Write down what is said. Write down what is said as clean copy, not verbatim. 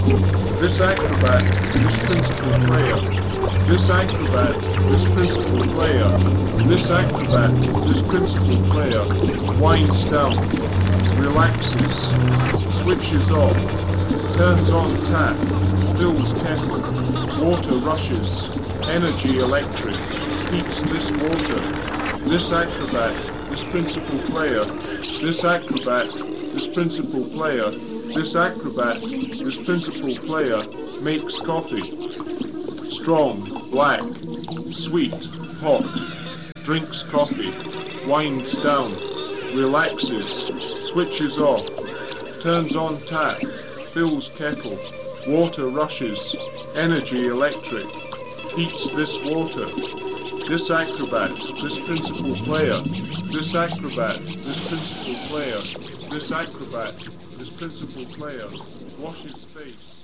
This acrobat, this principal player. This acrobat, this principal player. This acrobat, this principal player. Winds down, relaxes, switches off, turns on tap, fills kettle, water rushes, energy electric, heats this water. This acrobat, this principal player. This acrobat, this principal player. This acrobat, this principal player, makes coffee. Strong, black, sweet, hot, drinks coffee, winds down, relaxes, switches off, turns on tap, fills kettle, water rushes, energy electric, heats this water. This acrobat, this principal player. This acrobat, this principal player. This acrobat, this principal player, washes face.